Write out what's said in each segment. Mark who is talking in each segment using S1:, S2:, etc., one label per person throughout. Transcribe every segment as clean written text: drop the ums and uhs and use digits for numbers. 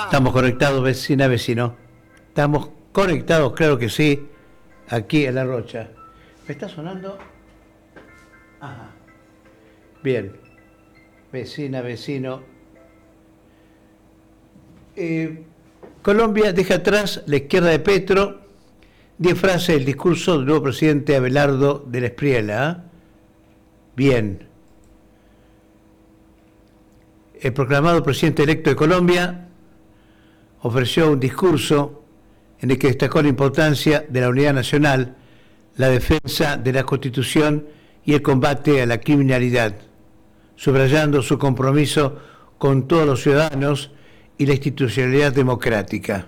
S1: Estamos conectados, vecina, vecino. Estamos conectados, claro que sí, aquí en La Rocha. ¿Me está sonando? Ajá. Bien. Vecina, vecino. Colombia deja atrás la izquierda de Petro. 10 frases del discurso del nuevo presidente Abelardo del Espriella. Bien. El proclamado presidente electo de Colombia ofreció un discurso en el que destacó la importancia de la unidad nacional, la defensa de la Constitución y el combate a la criminalidad, subrayando su compromiso con todos los ciudadanos y la institucionalidad democrática.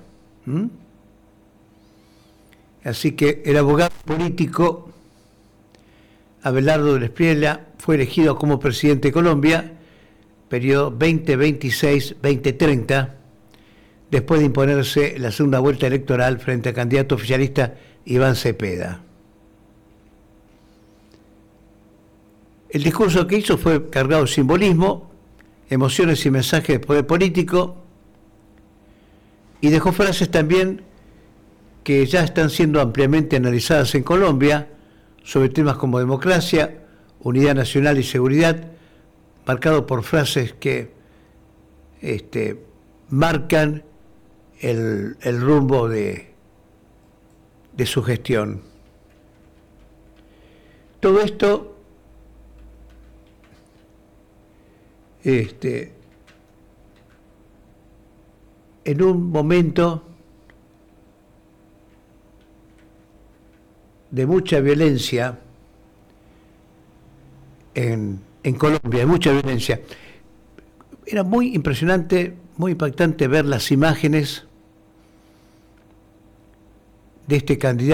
S1: Así que el abogado político Abelardo del Espriella fue elegido como presidente de Colombia, periodo 2026-2030, después de imponerse la segunda vuelta electoral frente al candidato oficialista Iván Cepeda. El discurso que hizo fue cargado de simbolismo, emociones y mensajes de poder político, y dejó frases también que ya están siendo ampliamente analizadas en Colombia sobre temas como democracia, unidad nacional y seguridad, marcado por frases que marcan el rumbo de su gestión. Todo esto en un momento de mucha violencia en Colombia, mucha violencia. Era muy impresionante, muy impactante ver las imágenes de este candidato